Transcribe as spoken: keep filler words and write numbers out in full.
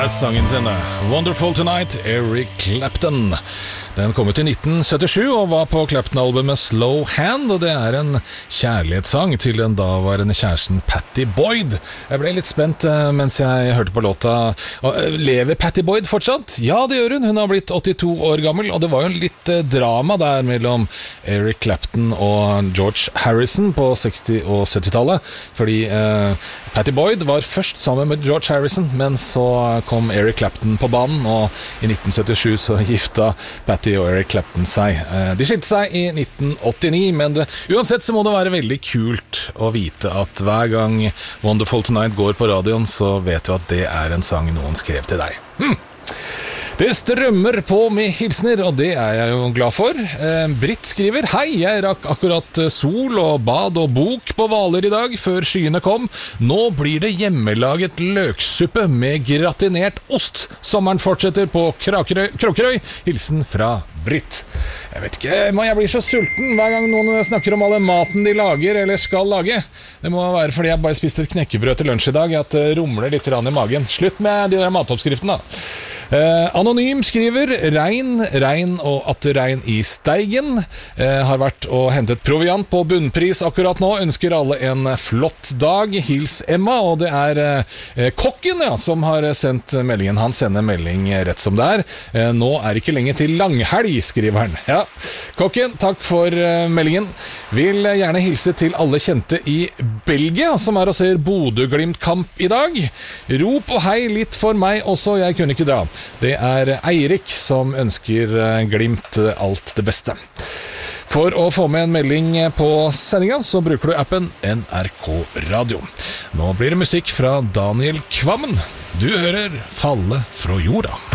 sangen sin, Wonderful Tonight, Eric Clapton. Den kom ut i nitten syttisju og var på Clapton-albumet Slow Hand, og det er en kjærlighetssang til den daværende kjæresten Pattie Boyd. Jeg ble litt spent mens jeg hørte på låta. Lever Pattie Boyd fortsatt? Ja, det gjør hun. Hun har blitt åttito år gammel, og det var jo litt drama der mellom Eric Clapton og George Harrison på seksti- og syttitallet, fordi eh, Pattie Boyd var først sammen med George Harrison, men så kom Eric Clapton på banen, og i nitten syttisju så gifta Pattie og Eric Clapton seg. De skilte seg i nitten åttini, men det, uansett så må det være veldig kult å vite at hver gang Wonderful Tonight går på radioen, så vet du at det er en sang noen skrev til deg. Hm. Det strømmer på med hilsner, og det er jeg jo glad for. Eh, Britt skriver: Hei, jeg rakk akkurat sol og bad og bok på Hvaler i dag, før skyene kom. Nå blir det hjemmelaget løksuppe med gratinert ost. Sommeren fortsetter på Krakerøy, Kråkerøy. Hilsen fra Britt. Jeg vet ikke, men jeg blir så sulten hver gang noen snakker om all den maten de lager eller skal lage. Det må være fordi jeg bare spiste et knekkebrød til lunsj i dag, at det rumler litt i magen. Slutt med de der matoppskriftene da. Eh, Anonym skriver: regn, regn og atter regn i Steigen. Eh, har vært og hentet proviant på bunnpris akkurat nå. Ønsker alle en flott dag. Hils Emma. Og det er eh, kokken ja, som har sendt meldingen. Han sender melding rett som det er. Eh, nå er ikke lenge til langhelg, skriver han. Ja, kokken, takk for eh, meldingen. Vil gjerne hilse til alle kjente i Belgia, som er og ser Bodø-Glimt-kamp i dag. Rop og hei litt for meg også, jeg kunne ikke dra. Det er Eirik som ønsker Glimt alt det beste. For å få med en melding på sendingen, så bruker du appen N R K Radio. Nå blir det musikk fra Daniel Kvammen. Du hører Falle fra jorda.